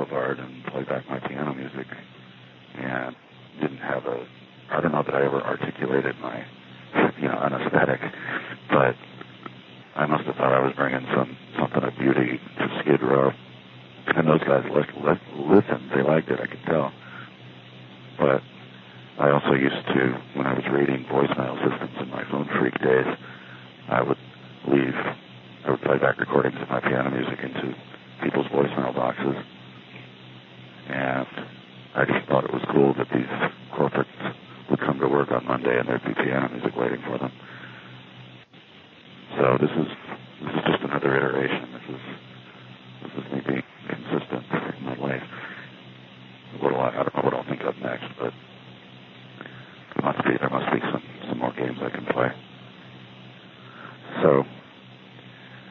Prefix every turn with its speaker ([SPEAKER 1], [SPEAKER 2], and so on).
[SPEAKER 1] Boulevard and play back my piano music, and didn't have I don't know that I ever articulated my, an aesthetic, but I must have thought I was bringing something of beauty to Skid Row, and those guys listened. They liked it, I could tell. But I also used to, when I was reading voicemail systems in my phone freak days, I would play back recordings of my piano music into people's voicemail boxes, and I just thought it was cool that these corporates would come to work on Monday and there'd be piano music waiting for them. So this is just another iteration. This is me being consistent in my life. I don't know what I'll think of next, but there must be some more games I can play. So